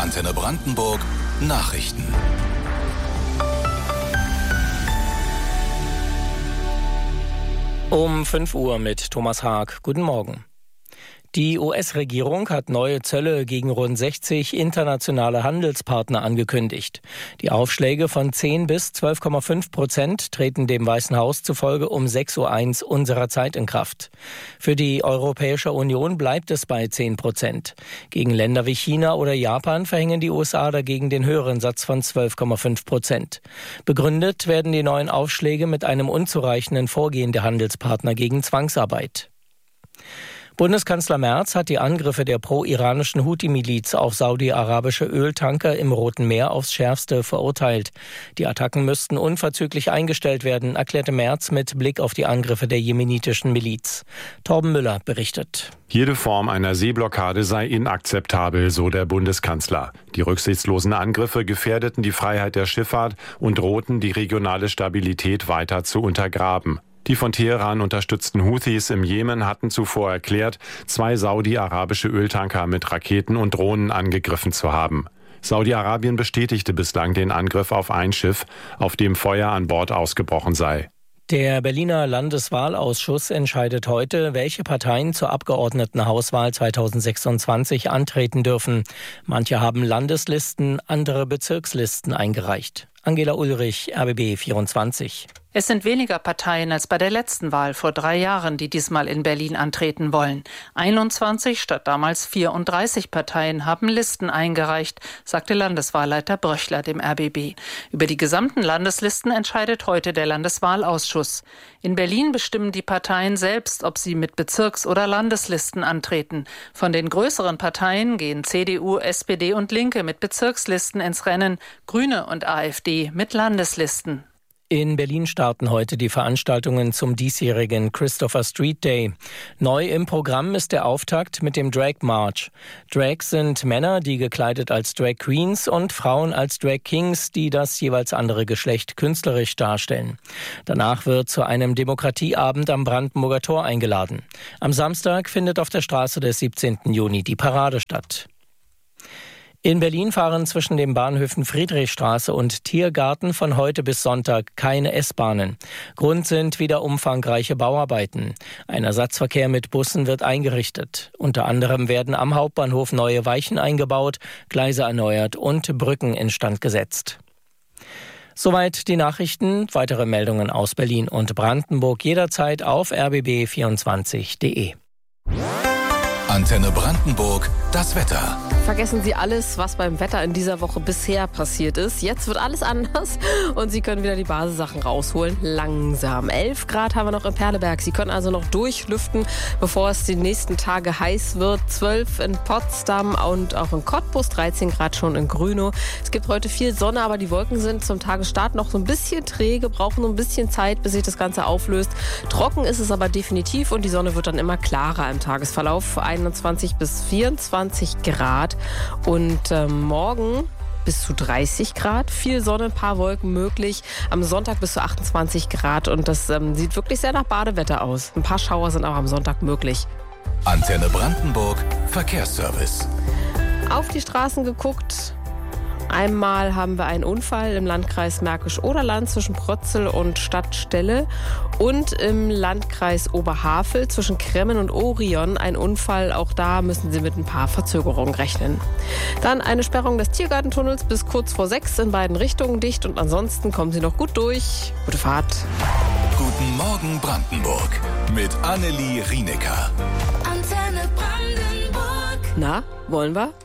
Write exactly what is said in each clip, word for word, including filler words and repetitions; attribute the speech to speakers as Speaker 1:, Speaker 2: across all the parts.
Speaker 1: Antenne Brandenburg Nachrichten.
Speaker 2: Um fünf Uhr mit Thomas Haag. Guten Morgen. Die U S-Regierung hat neue Zölle gegen rund sechzig internationale Handelspartner angekündigt. Die Aufschläge von zehn bis zwölf Komma fünf Prozent treten dem Weißen Haus zufolge um sechs Uhr eins unserer Zeit in Kraft. Für die Europäische Union bleibt es bei zehn Prozent. Gegen Länder wie China oder Japan verhängen die U S A dagegen den höheren Satz von zwölf Komma fünf Prozent. Begründet werden die neuen Aufschläge mit einem unzureichenden Vorgehen der Handelspartner gegen Zwangsarbeit. Bundeskanzler Merz hat die Angriffe der pro-iranischen Houthi-Miliz auf saudi-arabische Öltanker im Roten Meer aufs Schärfste verurteilt. Die Attacken müssten unverzüglich eingestellt werden, erklärte Merz mit Blick auf die Angriffe der jemenitischen Miliz. Torben Müller berichtet.
Speaker 3: Jede Form einer Seeblockade sei inakzeptabel, so der Bundeskanzler. Die rücksichtslosen Angriffe gefährdeten die Freiheit der Schifffahrt und drohten, die regionale Stabilität weiter zu untergraben. Die von Teheran unterstützten Houthis im Jemen hatten zuvor erklärt, zwei saudi-arabische Öltanker mit Raketen und Drohnen angegriffen zu haben. Saudi-Arabien bestätigte bislang den Angriff auf ein Schiff, auf dem Feuer an Bord ausgebrochen sei.
Speaker 2: Der Berliner Landeswahlausschuss entscheidet heute, welche Parteien zur Abgeordnetenhauswahl zweitausendsechsundzwanzig antreten dürfen. Manche haben Landeslisten, andere Bezirkslisten eingereicht. Angela Ulrich, R B B vierundzwanzig.
Speaker 4: Es sind weniger Parteien als bei der letzten Wahl vor drei Jahren, die diesmal in Berlin antreten wollen. einundzwanzig statt damals vierunddreißig Parteien haben Listen eingereicht, sagte Landeswahlleiter Bröchler dem R B B. Über die gesamten Landeslisten entscheidet heute der Landeswahlausschuss. In Berlin bestimmen die Parteien selbst, ob sie mit Bezirks- oder Landeslisten antreten. Von den größeren Parteien gehen C D U, S P D und Linke mit Bezirkslisten ins Rennen, Grüne und AfD mit Landeslisten.
Speaker 2: In Berlin starten heute die Veranstaltungen zum diesjährigen Christopher Street Day. Neu im Programm ist der Auftakt mit dem Drag March. Drags sind Männer, die gekleidet als Drag Queens und Frauen als Drag Kings, die das jeweils andere Geschlecht künstlerisch darstellen. Danach wird zu einem Demokratieabend am Brandenburger Tor eingeladen. Am Samstag findet auf der Straße des siebzehnten Juni die Parade statt. In Berlin fahren zwischen den Bahnhöfen Friedrichstraße und Tiergarten von heute bis Sonntag keine S-Bahnen. Grund sind wieder umfangreiche Bauarbeiten. Ein Ersatzverkehr mit Bussen wird eingerichtet. Unter anderem werden am Hauptbahnhof neue Weichen eingebaut, Gleise erneuert und Brücken instand gesetzt. Soweit die Nachrichten. Weitere Meldungen aus Berlin und Brandenburg jederzeit auf r b b vierundzwanzig punkt d e.
Speaker 1: Antenne Brandenburg, das Wetter.
Speaker 5: Vergessen Sie alles, was beim Wetter in dieser Woche bisher passiert ist. Jetzt wird alles anders und Sie können wieder die Basissachen rausholen. Langsam. elf Grad haben wir noch in Perleberg. Sie können also noch durchlüften, bevor es die nächsten Tage heiß wird. zwölf in Potsdam und auch in Cottbus, dreizehn Grad schon in Grünow. Es gibt heute viel Sonne, aber die Wolken sind zum Tagesstart noch so ein bisschen träge, brauchen noch ein bisschen Zeit, bis sich das Ganze auflöst. Trocken ist es aber definitiv und die Sonne wird dann immer klarer im Tagesverlauf. einundzwanzig bis vierundzwanzig Grad. Und ähm, morgen bis zu dreißig Grad, viel Sonne, ein paar Wolken möglich. Am Sonntag bis zu achtundzwanzig Grad und das ähm, sieht wirklich sehr nach Badewetter aus. Ein paar Schauer sind auch am Sonntag möglich.
Speaker 1: Antenne Brandenburg, Verkehrsservice.
Speaker 5: Auf die Straßen geguckt. Einmal haben wir einen Unfall im Landkreis Märkisch-Oderland zwischen Prötzel und Stadtstelle und im Landkreis Oberhavel zwischen Kremmen und Orion ein Unfall. Auch da müssen Sie mit ein paar Verzögerungen rechnen. Dann eine Sperrung des Tiergartentunnels bis kurz vor sechs in beiden Richtungen dicht und ansonsten kommen Sie noch gut durch. Gute Fahrt.
Speaker 1: Guten Morgen Brandenburg mit Annelie Rienecker.
Speaker 6: Antenne Brandenburg.
Speaker 5: Na, wollen wir?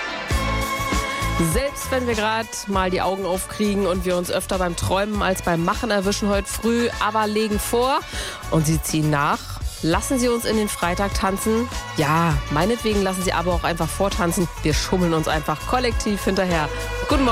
Speaker 5: Selbst wenn wir gerade mal die Augen aufkriegen und wir uns öfter beim Träumen als beim Machen erwischen heute früh, aber legen vor und Sie ziehen nach. Lassen Sie uns in den Freitag tanzen? Ja, meinetwegen lassen Sie aber auch einfach vortanzen. Wir schummeln uns einfach kollektiv hinterher. Guten Morgen.